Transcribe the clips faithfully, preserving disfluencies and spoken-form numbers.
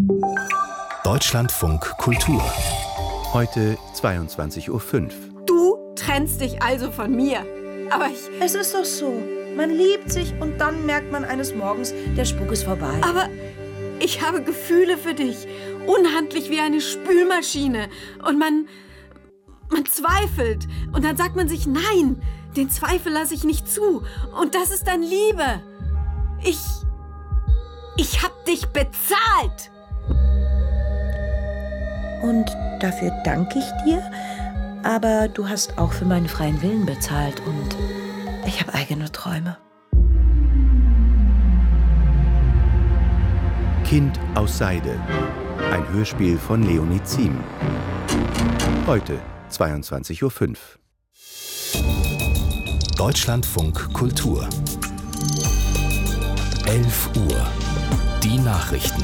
Deutschlandfunk Kultur. Heute zweiundzwanzig Uhr fünf. Du trennst dich also von mir. Aber ich... Es ist doch so. Man liebt sich und dann merkt man eines Morgens, der Spuk ist vorbei. Aber ich habe Gefühle für dich. Unhandlich wie eine Spülmaschine. Und man... man zweifelt. Und dann sagt man sich, nein, den Zweifel lasse ich nicht zu. Und das ist dann Liebe. Ich... ich hab dich bezahlt. Und dafür danke ich dir, aber du hast auch für meinen freien Willen bezahlt und ich habe eigene Träume. Kind aus Seide. Ein Hörspiel von Leonie Ziem. Heute zweiundzwanzig Uhr fünf. Deutschlandfunk Kultur. elf Uhr. Die Nachrichten.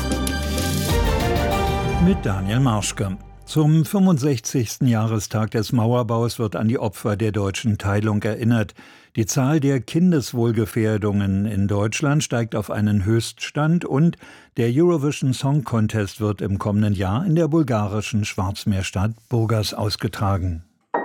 Mit Daniel Marschke. Zum fünfundsechzigsten Jahrestag des Mauerbaus wird an die Opfer der deutschen Teilung erinnert. Die Zahl der Kindeswohlgefährdungen in Deutschland steigt auf einen Höchststand und der Eurovision Song Contest wird im kommenden Jahr in der bulgarischen Schwarzmeerstadt Burgas ausgetragen.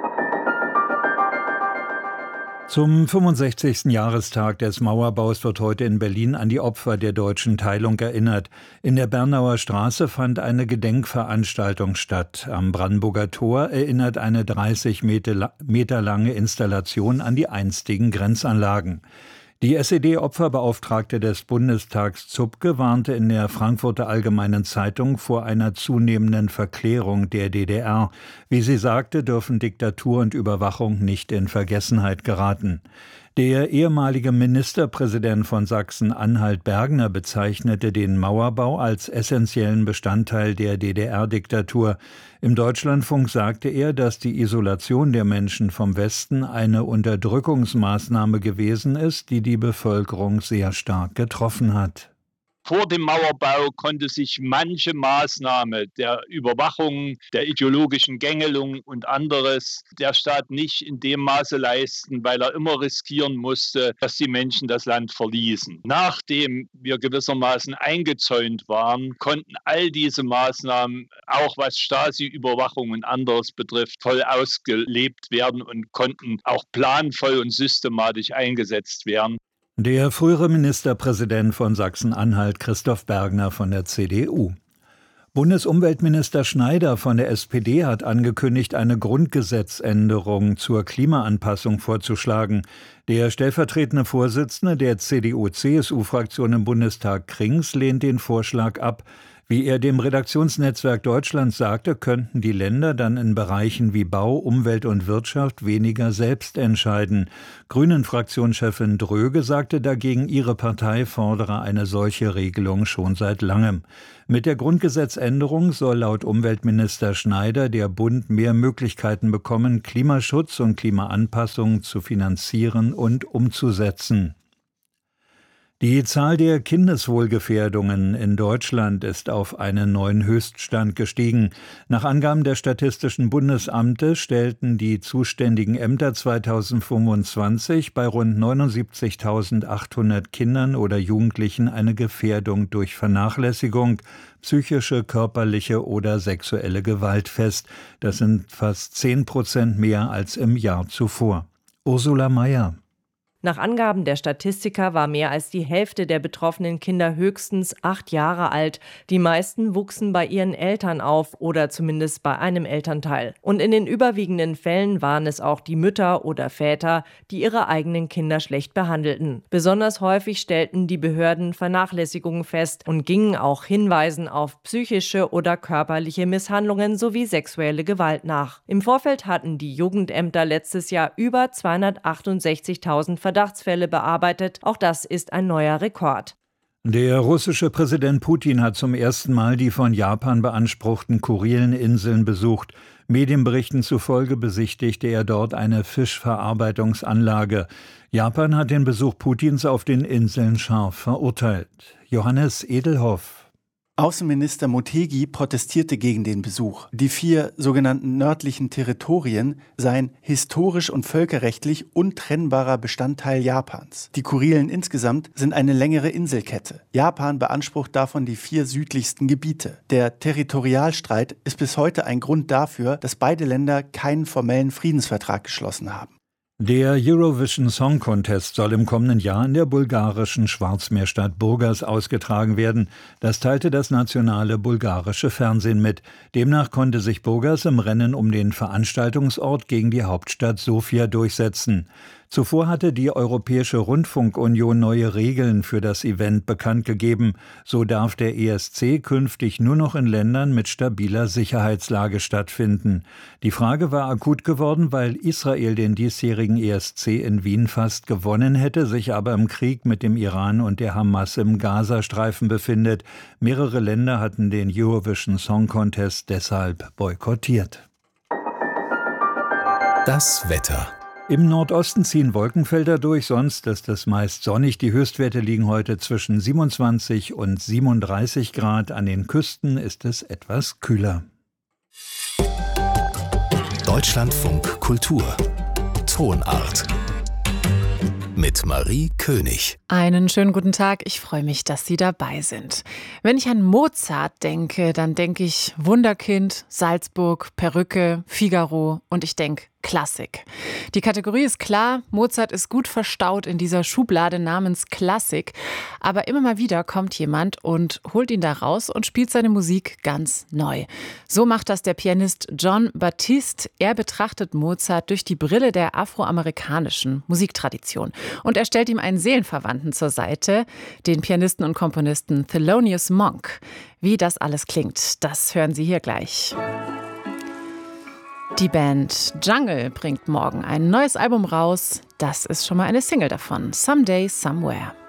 Zum fünfundsechzigsten Jahrestag des Mauerbaus wird heute in Berlin an die Opfer der deutschen Teilung erinnert. In der Bernauer Straße fand eine Gedenkveranstaltung statt. Am Brandenburger Tor erinnert eine dreißig Meter lange Installation an die einstigen Grenzanlagen. Die S E D-Opferbeauftragte des Bundestags Zupke warnte in der Frankfurter Allgemeinen Zeitung vor einer zunehmenden Verklärung der D D R. Wie sie sagte, dürfen Diktatur und Überwachung nicht in Vergessenheit geraten. Der ehemalige Ministerpräsident von Sachsen-Anhalt Bergner bezeichnete den Mauerbau als essentiellen Bestandteil der D D R-Diktatur. Im Deutschlandfunk sagte er, dass die Isolation der Menschen vom Westen eine Unterdrückungsmaßnahme gewesen ist, die die Bevölkerung sehr stark getroffen hat. Vor dem Mauerbau konnte sich manche Maßnahme der Überwachung, der ideologischen Gängelung und anderes der Staat nicht in dem Maße leisten, weil er immer riskieren musste, dass die Menschen das Land verließen. Nachdem wir gewissermaßen eingezäunt waren, konnten all diese Maßnahmen, auch was Stasi-Überwachung und anderes betrifft, voll ausgelebt werden und konnten auch planvoll und systematisch eingesetzt werden. Der frühere Ministerpräsident von Sachsen-Anhalt, Christoph Bergner von der C D U. Bundesumweltminister Schneider von der S P D hat angekündigt, eine Grundgesetzänderung zur Klimaanpassung vorzuschlagen. Der stellvertretende Vorsitzende der C D U-C S U-Fraktion im Bundestag, Krings, lehnt den Vorschlag ab. Wie er dem Redaktionsnetzwerk Deutschland sagte, könnten die Länder dann in Bereichen wie Bau, Umwelt und Wirtschaft weniger selbst entscheiden. Grünen-Fraktionschefin Dröge sagte dagegen, ihre Partei fordere eine solche Regelung schon seit langem. Mit der Grundgesetzänderung soll laut Umweltminister Schneider der Bund mehr Möglichkeiten bekommen, Klimaschutz und Klimaanpassung zu finanzieren und umzusetzen. Die Zahl der Kindeswohlgefährdungen in Deutschland ist auf einen neuen Höchststand gestiegen. Nach Angaben des Statistischen Bundesamtes stellten die zuständigen Ämter zweitausendfünfundzwanzig bei rund neunundsiebzigtausendachthundert Kindern oder Jugendlichen eine Gefährdung durch Vernachlässigung, psychische, körperliche oder sexuelle Gewalt fest. Das sind fast zehn Prozent mehr als im Jahr zuvor. Ursula Mayer. Nach Angaben der Statistiker war mehr als die Hälfte der betroffenen Kinder höchstens acht Jahre alt. Die meisten wuchsen bei ihren Eltern auf oder zumindest bei einem Elternteil. Und in den überwiegenden Fällen waren es auch die Mütter oder Väter, die ihre eigenen Kinder schlecht behandelten. Besonders häufig stellten die Behörden Vernachlässigungen fest und gingen auch Hinweisen auf psychische oder körperliche Misshandlungen sowie sexuelle Gewalt nach. Im Vorfeld hatten die Jugendämter letztes Jahr über zweihundertachtundsechzigtausend Verdachtsfälle bearbeitet. Auch das ist ein neuer Rekord. Der russische Präsident Putin hat zum ersten Mal die von Japan beanspruchten Kurileninseln besucht. Medienberichten zufolge besichtigte er dort eine Fischverarbeitungsanlage. Japan hat den Besuch Putins auf den Inseln scharf verurteilt. Johannes Edelhoff. Außenminister Motegi protestierte gegen den Besuch. Die vier sogenannten nördlichen Territorien seien historisch und völkerrechtlich untrennbarer Bestandteil Japans. Die Kurilen insgesamt sind eine längere Inselkette. Japan beansprucht davon die vier südlichsten Gebiete. Der Territorialstreit ist bis heute ein Grund dafür, dass beide Länder keinen formellen Friedensvertrag geschlossen haben. Der Eurovision Song Contest soll im kommenden Jahr in der bulgarischen Schwarzmeerstadt Burgas ausgetragen werden. Das teilte das nationale bulgarische Fernsehen mit. Demnach konnte sich Burgas im Rennen um den Veranstaltungsort gegen die Hauptstadt Sofia durchsetzen. Zuvor hatte die Europäische Rundfunkunion neue Regeln für das Event bekannt gegeben. So darf der E S C künftig nur noch in Ländern mit stabiler Sicherheitslage stattfinden. Die Frage war akut geworden, weil Israel den diesjährigen E S C in Wien fast gewonnen hätte, sich aber im Krieg mit dem Iran und der Hamas im Gazastreifen befindet. Mehrere Länder hatten den Eurovision Song Contest deshalb boykottiert. Das Wetter. Im Nordosten ziehen Wolkenfelder durch, sonst ist es meist sonnig. Die Höchstwerte liegen heute zwischen siebenundzwanzig und siebenunddreißig Grad. An den Küsten ist es etwas kühler. Deutschlandfunk Kultur. Tonart. Mit Marie König. Einen schönen guten Tag, ich freue mich, dass Sie dabei sind. Wenn ich an Mozart denke, dann denke ich Wunderkind, Salzburg, Perücke, Figaro und ich denke Klassik. Die Kategorie ist klar, Mozart ist gut verstaut in dieser Schublade namens Klassik, aber immer mal wieder kommt jemand und holt ihn da raus und spielt seine Musik ganz neu. So macht das der Pianist Jon Batiste. Er betrachtet Mozart durch die Brille der afroamerikanischen Musiktradition und er stellt ihm einen Seelenverwandten zur Seite, den Pianisten und Komponisten Thelonious Monk. Wie das alles klingt, das hören Sie hier gleich. Die Band Jungle bringt morgen ein neues Album raus. Das ist schon mal eine Single davon, Someday, Somewhere.